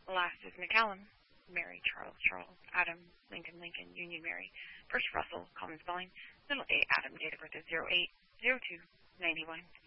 Last is McCallum. Mary, Charles, Charles, Adam, Lincoln, Lincoln, Union, Mary. First, Russell, common spelling. Middle A, Adam, date of birth is 08/02/91.